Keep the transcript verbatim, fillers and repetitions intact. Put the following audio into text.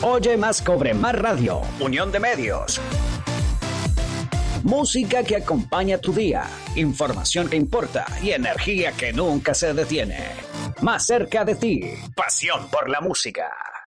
Oye más, cobre más radio. Unión de medios. Música que acompaña tu día. Información que importa y energía que nunca se detiene. Más cerca de ti. Pasión por la música.